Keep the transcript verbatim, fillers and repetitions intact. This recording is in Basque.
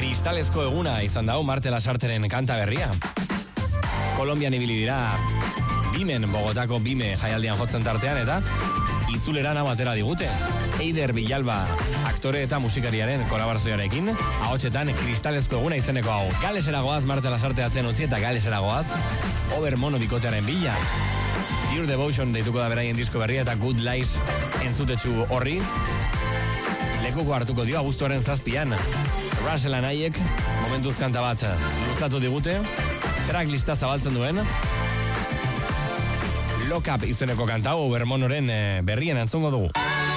Kristalezko eguna izan dau Marte Lasarteren kanta berria. Kolombian ibili dira Bimen, Bogotako Bime jaialdian jotzen tartean eta itzuleran amatera digute. Eider Villalba, aktore eta musikariaren kolaborazioarekin, ahotsetan Kristalezko eguna izeneko hau. Galesera goaz Marte Lasarte atzen utzi eta galesera goaz Over Mono bikotearen bila. Pure Devotion deituko da beraien disko berria eta Good Lies entzutetsu horri. Lekuko hartuko dio abuztuaren zazpian. Russell Anaiek momentuz kanta bat luztatu digute. Tracklista zabaltzen duen. Lock Up izeneko kanta hau Over Monoren berrien entzungo dugu.